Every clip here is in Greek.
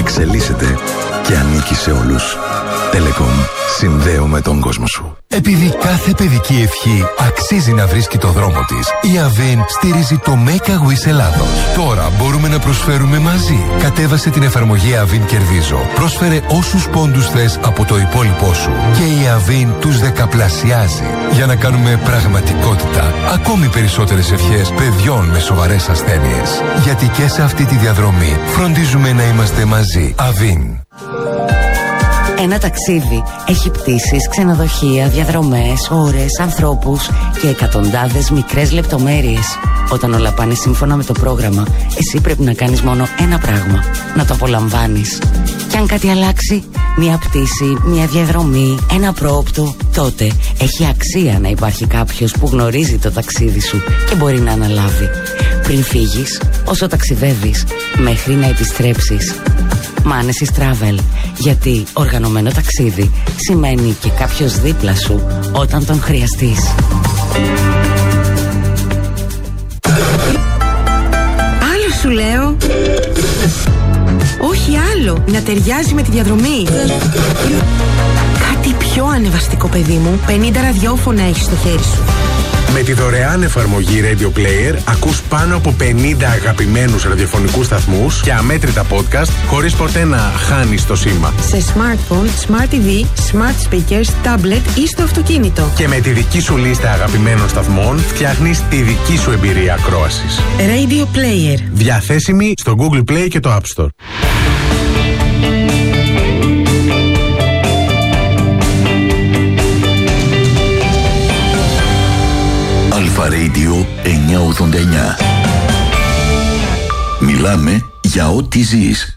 εξελίσσεται και ανήκει σε όλους. Telecom. Συνδέω με τον κόσμο σου. Επειδή κάθε παιδική ευχή αξίζει να βρίσκει το δρόμο της, η Avin στηρίζει το Make a Wish Ελλάδος. Τώρα μπορούμε να προσφέρουμε μαζί. Κατέβασε την εφαρμογή Avin Κερδίζω. Πρόσφερε όσους πόντους θες από το υπόλοιπό σου. Και η Avin τους δεκαπλασιάζει. Για να κάνουμε πραγματικότητα ακόμη περισσότερες ευχές παιδιών με σοβαρές ασθένειες. Γιατί και σε αυτή τη διαδρομή φροντίζουμε να είμαστε μαζί. Avin. Ένα ταξίδι έχει πτήσεις, ξενοδοχεία, διαδρομές, ώρες, ανθρώπους και εκατοντάδες μικρές λεπτομέρειες. Όταν όλα πάνε σύμφωνα με το πρόγραμμα, εσύ πρέπει να κάνεις μόνο ένα πράγμα: να το απολαμβάνεις. Και αν κάτι αλλάξει, μια πτήση, μια διαδρομή, ένα πρόοπτο, τότε έχει αξία να υπάρχει κάποιος που γνωρίζει το ταξίδι σου και μπορεί να αναλάβει. Πριν φύγεις, όσο ταξιδεύεις, μέχρι να επιστρέψεις. Manesis Travel, γιατί οργανωμένο ταξίδι σημαίνει και κάποιος δίπλα σου όταν τον χρειαστείς. Άλλο σου λέω. Όχι άλλο, να ταιριάζει με τη διαδρομή. Κάτι πιο ανεβαστικό, παιδί μου. 50 ραδιόφωνα έχεις στο χέρι σου. Με τη δωρεάν εφαρμογή Radio Player ακούς πάνω από 50 αγαπημένους ραδιοφωνικούς σταθμούς και αμέτρητα podcast χωρίς ποτέ να χάνεις το σήμα. Σε smartphone, smart TV, smart speakers, tablet ή στο αυτοκίνητο. Και με τη δική σου λίστα αγαπημένων σταθμών φτιάχνεις τη δική σου εμπειρία ακρόασης. Radio Player. Διαθέσιμη στο Google Play και το App Store. Αλφα Radio 989. Μιλάμε για ό,τι ζεις.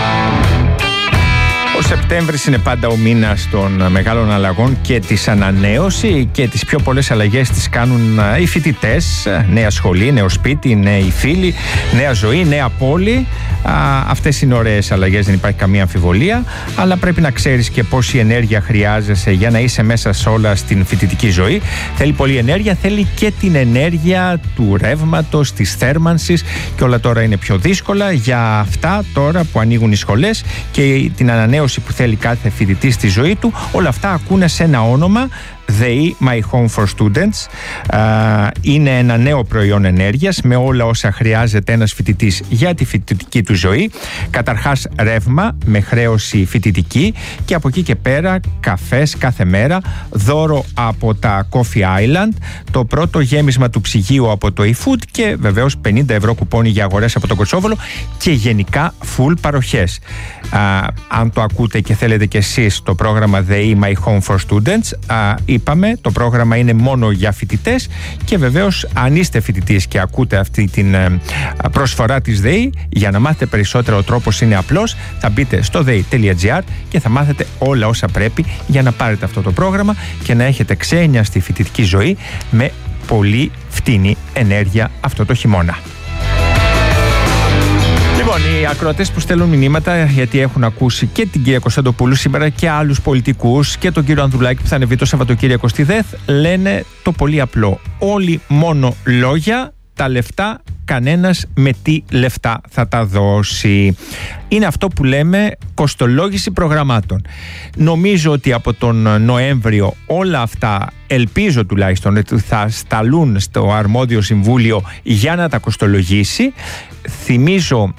Ο Σεπτέμβρης είναι πάντα ο μήνας των μεγάλων αλλαγών και της ανανέωση, και τις πιο πολλές αλλαγές τις κάνουν οι φοιτητές. Νέα σχολή, νέο σπίτι, νέοι φίλοι, νέα ζωή, νέα πόλη. Αυτές είναι ωραίες αλλαγές, δεν υπάρχει καμία αμφιβολία, αλλά πρέπει να ξέρεις και πόση ενέργεια χρειάζεσαι για να είσαι μέσα σε όλα στην φοιτητική ζωή. Θέλει πολλή ενέργεια, θέλει και την ενέργεια του ρεύματος, της θέρμανσης, και όλα τώρα είναι πιο δύσκολα. Για αυτά τώρα που ανοίγουν οι σχολές και την ανανέωση που θέλει κάθε φοιτητή στη ζωή του, όλα αυτά ακούνε σε ένα όνομα: ΔΕΗ My Home for Students. Είναι ένα νέο προϊόν ενέργειας με όλα όσα χρειάζεται ένας φοιτητής για τη φοιτητική του ζωή. Καταρχάς ρεύμα με χρέωση φοιτητική, και από εκεί και πέρα καφές κάθε μέρα, δώρο από τα Coffee Island, το πρώτο γέμισμα του ψυγείου από το eFood και βεβαίως 50 ευρώ κουπόνι για αγορές από τον Κοτσόβολο, και γενικά full παροχές. Αν το ακούτε και θέλετε κι εσείς το πρόγραμμα ΔΕΗ My Home for Students, είπαμε, το πρόγραμμα είναι μόνο για φοιτητές, και βεβαίως αν είστε φοιτητής και ακούτε αυτή την προσφορά της ΔΕΗ, για να μάθετε περισσότερο, ο τρόπος είναι απλός: θα μπείτε στο dei.gr και θα μάθετε όλα όσα πρέπει για να πάρετε αυτό το πρόγραμμα και να έχετε ξένια στη φοιτητική ζωή με πολύ φτηνή ενέργεια αυτό το χειμώνα. Λοιπόν, οι ακροατές που στέλνουν μηνύματα, γιατί έχουν ακούσει και την κυρία Κωνσταντοπούλου σήμερα και άλλους πολιτικούς και τον κύριο Ανδρουλάκη που θα ανεβεί το Σαββατοκύριακο στη ΔΕΘ, λένε το πολύ απλό: όλοι μόνο λόγια, τα λεφτά κανένας με τι λεφτά θα τα δώσει. Είναι αυτό που λέμε κοστολόγηση προγραμμάτων. Νομίζω ότι από τον Νοέμβριο όλα αυτά, ελπίζω τουλάχιστον, ότι θα σταλούν στο αρμόδιο συμβούλιο για να τα κοστολογήσει. Θυμίζω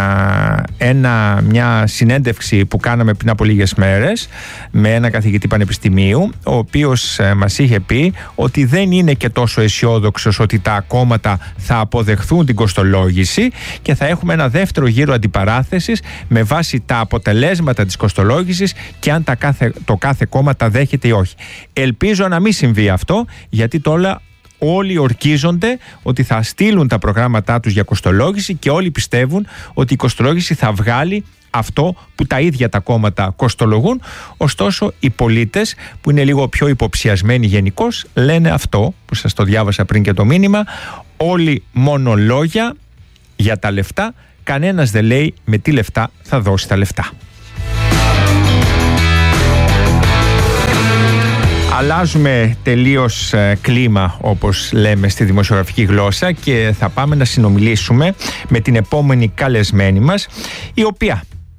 μια συνέντευξη που κάναμε πριν από λίγες μέρες με ένα καθηγητή πανεπιστημίου, ο οποίος μας είχε πει ότι δεν είναι και τόσο αισιόδοξος ότι τα κόμματα θα αποδεχθούν την κοστολόγηση και θα έχουμε ένα δεύτερο γύρο αντιπαράθεσης με βάση τα αποτελέσματα της κοστολόγησης και αν το κάθε κόμμα τα δέχεται ή όχι. Ελπίζω να μην συμβεί αυτό, γιατί τώρα όλοι ορκίζονται ότι θα στείλουν τα προγράμματά τους για κοστολόγηση και όλοι πιστεύουν ότι η κοστολόγηση θα βγάλει αυτό που τα ίδια τα κόμματα κοστολογούν. Ωστόσο, οι πολίτες που είναι λίγο πιο υποψιασμένοι γενικώς λένε αυτό που σας το διάβασα πριν και το μήνυμα: όλοι μόνο λόγια για τα λεφτά, κανένας δεν λέει με τι λεφτά θα δώσει τα λεφτά. Αλλάζουμε τελείως κλίμα, όπως λέμε στη δημοσιογραφική γλώσσα, και θα πάμε να συνομιλήσουμε με την επόμενη καλεσμένη μας, η οποία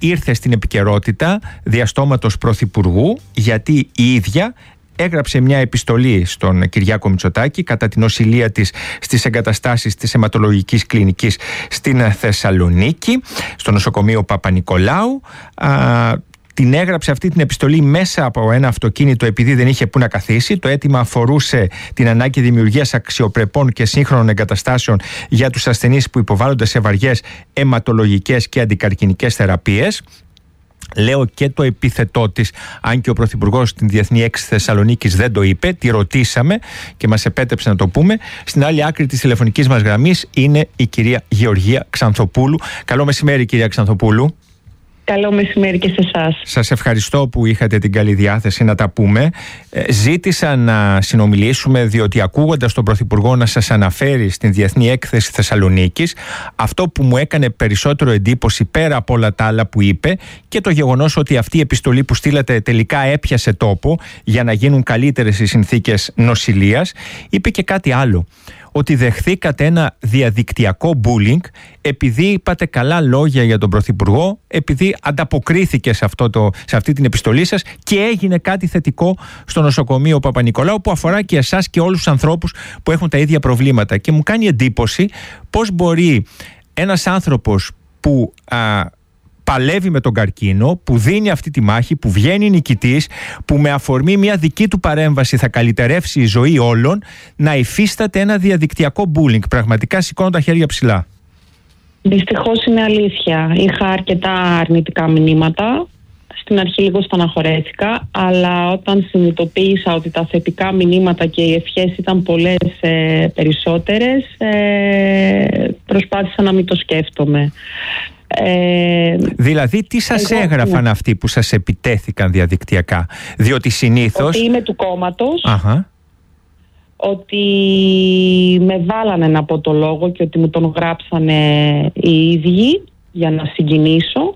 ήρθε στην επικαιρότητα διαστόματος Πρωθυπουργού, γιατί η ίδια έγραψε μια επιστολή στον Κυριάκο Μητσοτάκη κατά την νοσηλεία της στις εγκαταστάσεις της αιματολογικής κλινικής στην Θεσσαλονίκη, στο νοσοκομείο Παπα-Νικολάου. Την έγραψε αυτή την επιστολή μέσα από ένα αυτοκίνητο επειδή δεν είχε που να καθίσει. Το αίτημα αφορούσε την ανάγκη δημιουργίας αξιοπρεπών και σύγχρονων εγκαταστάσεων για τους ασθενείς που υποβάλλονται σε βαριές αιματολογικές και αντικαρκινικές θεραπείες. Λέω και το επίθετό της, αν και ο Πρωθυπουργός στην Διεθνή Έξι Θεσσαλονίκης δεν το είπε. Τη ρωτήσαμε και μας επέτρεψε να το πούμε. Στην άλλη άκρη της τηλεφωνικής μας γραμμής είναι η κυρία Γεωργία Ξανθοπούλου. Καλό μεσημέρι, κυρία Ξανθοπούλου. Καλό μεσημέρι και σε εσάς. Σας ευχαριστώ που είχατε την καλή διάθεση να τα πούμε. Ζήτησα να συνομιλήσουμε διότι ακούγοντας τον Πρωθυπουργό να σας αναφέρει στην Διεθνή Έκθεση Θεσσαλονίκης, αυτό που μου έκανε περισσότερο εντύπωση πέρα από όλα τα άλλα που είπε και το γεγονός ότι αυτή η επιστολή που στείλατε τελικά έπιασε τόπο για να γίνουν καλύτερες οι συνθήκες νοσηλείας, είπε και κάτι άλλο. Ότι δεχθήκατε ένα διαδικτυακό bullying επειδή είπατε καλά λόγια για τον Πρωθυπουργό, επειδή ανταποκρίθηκε σε αυτή την επιστολή σας και έγινε κάτι θετικό στο νοσοκομείο Παπα-Νικολάου που αφορά και εσάς και όλους τους ανθρώπους που έχουν τα ίδια προβλήματα. Και μου κάνει εντύπωση πώς μπορεί ένας άνθρωπος που παλεύει με τον καρκίνο, που δίνει αυτή τη μάχη, που βγαίνει νικητής, που με αφορμή μια δική του παρέμβαση θα καλυτερεύσει η ζωή όλων, να υφίσταται ένα διαδικτυακό bullying. Πραγματικά σηκώνω τα χέρια ψηλά. Δυστυχώς είναι αλήθεια. Είχα αρκετά αρνητικά μηνύματα. Στην αρχή λίγο στεναχωρέθηκα, αλλά όταν συνειδητοποίησα ότι τα θετικά μηνύματα και οι ευχές ήταν πολλές περισσότερες, προσπάθησα να μην το σκέφτομαι. Δηλαδή τι σας έγραφαν αυτοί που σας επιτέθηκαν διαδικτυακά? Διότι συνήθως... Ότι είμαι του κόμματος, ότι με βάλανε να πω το λόγο και ότι μου τον γράψανε οι ίδιοι για να συγκινήσω.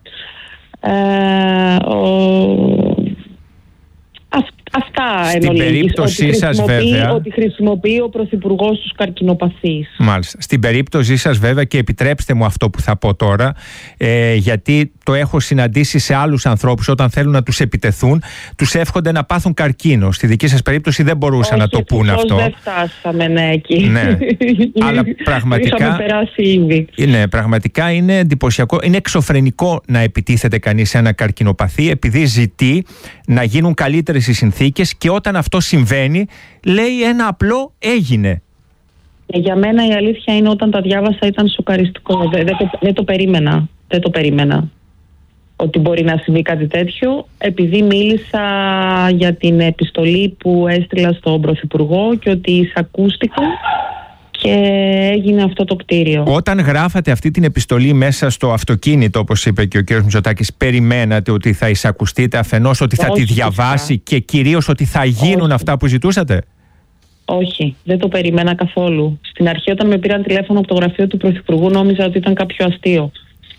Αυτά στην περίπτωσή σας βέβαια, ότι χρησιμοποιεί ο Πρωθυπουργός τους καρκινοπαθείς. Μάλιστα. Στην περίπτωσή σας βέβαια, και επιτρέψτε μου αυτό που θα πω τώρα, γιατί το έχω συναντήσει σε άλλους ανθρώπους, όταν θέλουν να τους επιτεθούν τους εύχονται να πάθουν καρκίνο. Στη δική σας περίπτωση δεν μπορούσαν να το πούν αυτό. Δεν φτάσαμε εκεί. Ναι. Αλλά πραγματικά, ναι, πραγματικά είναι εντυπωσιακό, είναι εξωφρενικό να επιτίθεται κανείς σε ένα καρκινοπαθή επειδή ζητεί να γίνουν καλύτερες οι συνθήκες και όταν αυτό συμβαίνει λέει ένα απλό έγινε. Για μένα η αλήθεια είναι όταν τα διάβασα ήταν σοκαριστικό. Δεν το περίμενα ότι μπορεί να συμβεί κάτι τέτοιο, επειδή μίλησα για την επιστολή που έστειλα στον Πρωθυπουργό και ότι εισακούστηκαν και έγινε αυτό το κτίριο. Όταν γράφατε αυτή την επιστολή μέσα στο αυτοκίνητο, όπως είπε και ο κ. Μητσοτάκης, περιμένατε ότι θα εισακουστείτε, αφενός ότι θα τη διαβάσει και κυρίως ότι θα γίνουν αυτά που ζητούσατε? Όχι, δεν το περίμενα καθόλου. Στην αρχή όταν με πήραν τηλέφωνο από το γραφείο του Πρωθυπουργού νόμιζα ότι ήταν κάποιο αστείο.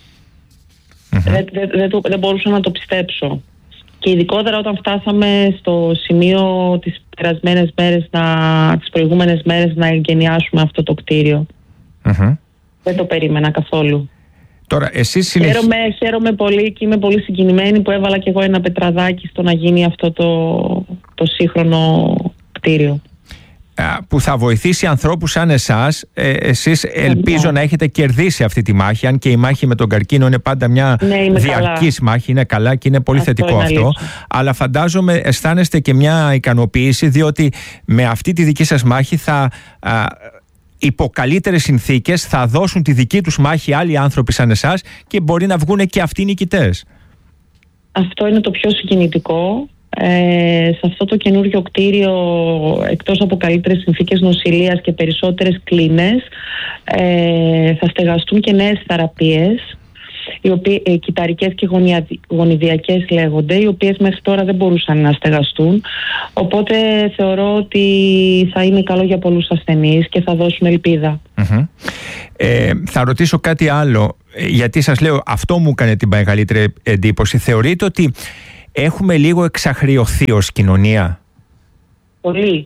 Δεν μπορούσα να το πιστέψω. Και ειδικότερα όταν φτάσαμε στο σημείο τις προηγούμενες μέρες να εγκαινιάσουμε αυτό το κτίριο. Δεν το περίμενα καθόλου. Τώρα, εσείς χαίρομαι πολύ και είμαι πολύ συγκινημένη που έβαλα κι εγώ ένα πετραδάκι στο να γίνει αυτό το σύγχρονο κτίριο. Που θα βοηθήσει ανθρώπους σαν εσάς. Εσείς ελπίζω να έχετε κερδίσει αυτή τη μάχη, αν και η μάχη με τον καρκίνο είναι πάντα μια διαρκής μάχη, είναι καλά και είναι πολύ θετικό αυτό, αλλά φαντάζομαι αισθάνεστε και μια ικανοποίηση διότι με αυτή τη δική σας μάχη θα υπό καλύτερες συνθήκες θα δώσουν τη δική τους μάχη άλλοι άνθρωποι σαν εσάς και μπορεί να βγουν και αυτοί νικητές. Αυτό είναι το πιο συγκινητικό. Σε αυτό το καινούριο κτίριο, εκτός από καλύτερες συνθήκες νοσηλείας και περισσότερες κλίνες, θα στεγαστούν και νέες θεραπείες, κυταρικές και γονιδιακές λέγονται, οι οποίες μέχρι τώρα δεν μπορούσαν να στεγαστούν, οπότε θεωρώ ότι θα είναι καλό για πολλούς ασθενείς και θα δώσουν ελπίδα. Θα ρωτήσω κάτι άλλο, γιατί σας λέω αυτό μου έκανε την μεγαλύτερη εντύπωση. Θεωρείτε ότι έχουμε λίγο εξαχριωθεί ως κοινωνία? Πολύ.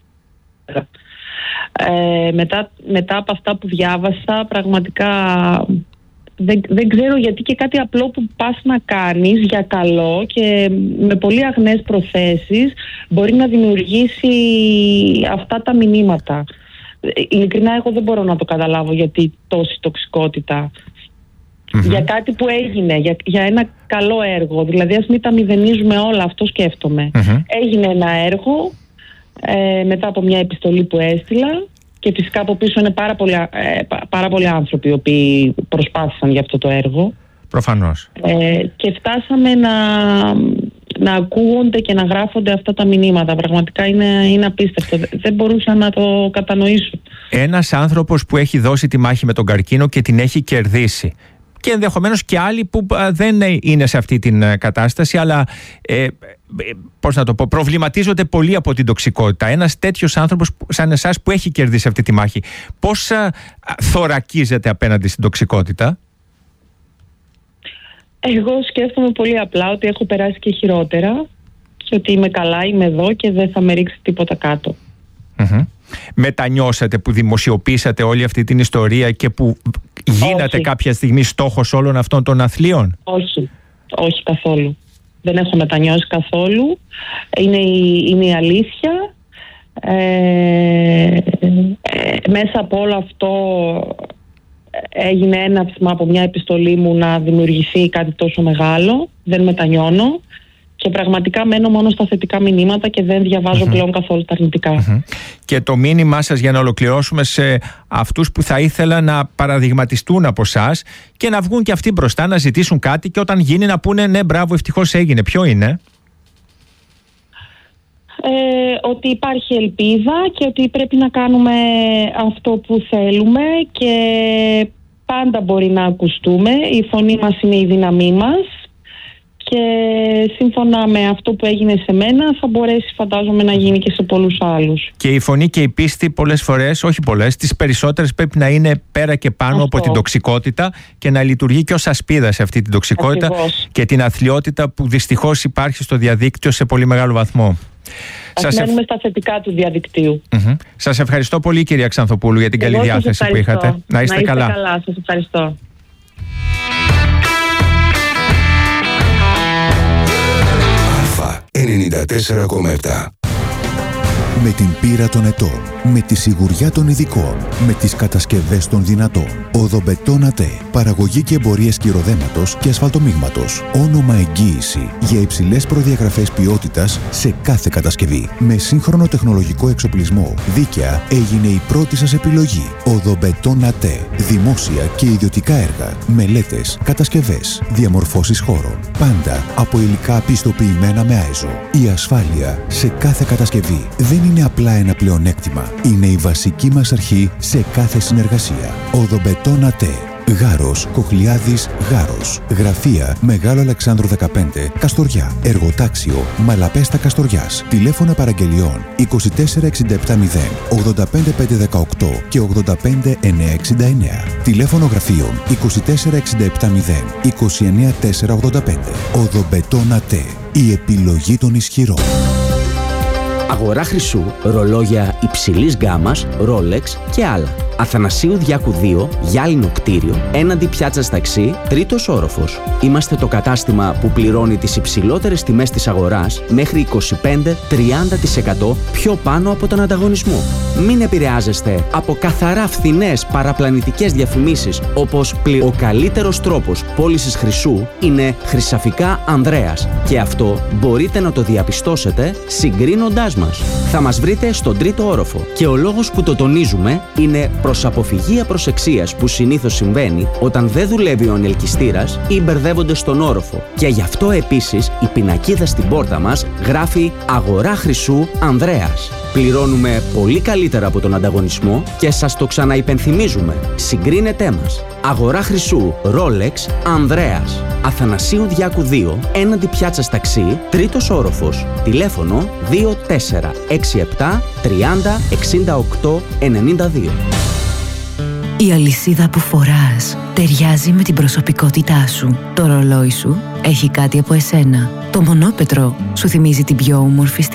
Μετά από αυτά που διάβασα, πραγματικά δεν ξέρω γιατί και κάτι απλό που πας να κάνεις για καλό και με πολύ αγνές προθέσεις μπορεί να δημιουργήσει αυτά τα μηνύματα. Ειλικρινά εγώ δεν μπορώ να το καταλάβω γιατί τόση τοξικότητα. Για κάτι που έγινε, για ένα καλό έργο. Δηλαδή ας μην τα μηδενίζουμε όλα, αυτό σκέφτομαι. Έγινε ένα έργο μετά από μια επιστολή που έστειλα και φυσικά από πίσω είναι πάρα πολλοί άνθρωποι οι οποίοι προσπάθησαν για αυτό το έργο. Προφανώς. Και φτάσαμε να ακούγονται και να γράφονται αυτά τα μηνύματα. Πραγματικά είναι απίστευτο. Δεν μπορούσα να το κατανοήσω. Ένας άνθρωπος που έχει δώσει τη μάχη με τον καρκίνο και την έχει κερδίσει. Και ενδεχομένως και άλλοι που δεν είναι σε αυτή την κατάσταση, αλλά προβληματίζονται πολύ από την τοξικότητα. Ένας τέτοιος άνθρωπος σαν εσάς που έχει κερδίσει αυτή τη μάχη, πώς θωρακίζεται απέναντι στην τοξικότητα? Εγώ σκέφτομαι πολύ απλά ότι έχω περάσει και χειρότερα και ότι είμαι καλά, είμαι εδώ και δεν θα με ρίξει τίποτα κάτω. Μετανιώσατε που δημοσιοποίησατε όλη αυτή την ιστορία και που γίνατε κάποια στιγμή στόχος όλων αυτών των αθλίων? Όχι καθόλου. Δεν έχω μετανιώσει καθόλου. Είναι η αλήθεια. Μέσα από όλο αυτό έγινε έναυσμα από μια επιστολή μου να δημιουργηθεί κάτι τόσο μεγάλο. Δεν μετανιώνω. Και πραγματικά μένω μόνο στα θετικά μηνύματα και δεν διαβάζω πλέον καθόλου τα αρνητικά. Και το μήνυμά σας, για να ολοκληρώσουμε, σε αυτούς που θα ήθελαν να παραδειγματιστούν από εσάς και να βγουν και αυτοί μπροστά, να ζητήσουν κάτι και όταν γίνει να πούνε ναι, μπράβο, ευτυχώς έγινε. Ποιο είναι? Ότι υπάρχει ελπίδα και ότι πρέπει να κάνουμε αυτό που θέλουμε και πάντα μπορεί να ακουστούμε. Η φωνή μας είναι η δύναμή μας. Και σύμφωνα με αυτό που έγινε σε μένα θα μπορέσει, φαντάζομαι, να γίνει και σε πολλούς άλλους. Και η φωνή και η πίστη πολλές φορές, όχι πολλές, τις περισσότερες πρέπει να είναι πέρα και πάνω από την τοξικότητα και να λειτουργεί και ως ασπίδα σε αυτή την τοξικότητα και την αθλιότητα που δυστυχώς υπάρχει στο διαδίκτυο σε πολύ μεγάλο βαθμό. Ας μένουμε στα θετικά του διαδικτύου. Σας ευχαριστώ πολύ, κυρία Ξανθοπούλου, για την καλή διάθεση που είχατε. Να είστε καλά. Σας ευχαριστώ. Αλφα 94,7. Με την πείρα των ετών, με τη σιγουριά των ειδικών, με τις κατασκευές των δυνατών. Οδομπετόν ΑΤΕ. Παραγωγή και εμπορίες κυροδέματος και ασφαλτομίγματος. Όνομα εγγύηση για υψηλές προδιαγραφές ποιότητας σε κάθε κατασκευή. Με σύγχρονο τεχνολογικό εξοπλισμό. Δίκαια έγινε η πρώτη σας επιλογή. Οδομπετόν ΑΤΕ. Δημόσια και ιδιωτικά έργα. Μελέτες, κατασκευές, διαμορφώσεις χώρων. Πάντα από υλικά πιστοποιημένα με ΆΕΖΟ. Η ασφάλεια σε κάθε κατασκευή δεν είναι απλά ένα πλεονέκτημα. Είναι η βασική μας αρχή σε κάθε συνεργασία. Οδομπετόν ΑΤΕ. Γάρος, Κοχλιάδης, Γάρος. Γραφεία Μεγάλο Αλεξάνδρου 15, Καστοριά. Εργοτάξιο Μαλαπέστα Καστοριάς. Τηλέφωνα παραγγελιών 24670 85518 και 85969. Τηλέφωνο γραφείων 24670 29485. Οδομπετόν ΑΤΕ. Η επιλογή των ισχυρών. Αγορά χρυσού, ρολόγια υψηλής γκάμας, Rolex και άλλα. Αθανασίου Διάκου 2, γυάλινο κτίριο, έναντι πιάτσας ταξί, τρίτος όροφος. Είμαστε το κατάστημα που πληρώνει τις υψηλότερες τιμές της αγοράς μέχρι 25-30% πιο πάνω από τον ανταγωνισμό. Μην επηρεάζεστε από καθαρά φθηνές παραπλανητικές διαφημίσεις όπως ο καλύτερος τρόπος πώλησης χρυσού είναι Χρυσαφικά Ανδρέας και αυτό μπορείτε να το διαπιστώσετε συγκρίνοντάς μας. Θα μας βρείτε στον τρίτο όροφο και ο λόγος που το τονίζουμε είναι προς αποφυγή απροσεξίας που συνήθως συμβαίνει όταν δεν δουλεύει ο ανελκυστήρας ή μπερδεύονται στον όροφο. Και γι' αυτό επίσης η πινακίδα στην πόρτα μας γράφει «Αγορά χρυσού Ανδρέας». Πληρώνουμε πολύ καλύτερα από τον ανταγωνισμό και σας το ξαναυπενθυμίζουμε. Συγκρίνετέ μας. Αγορά χρυσού Rolex Ανδρέας. Αθανασίου Διάκου 2, έναντι πιάτσας ταξί, τρίτος όροφος. Τηλέφωνο 2467 30 68 92. Η αλυσίδα που φοράς ταιριάζει με την προσωπικότητά σου. Το ρολόι σου έχει κάτι από εσένα. Το μονόπετρο σου θυμίζει την πιο όμορφη στιγμή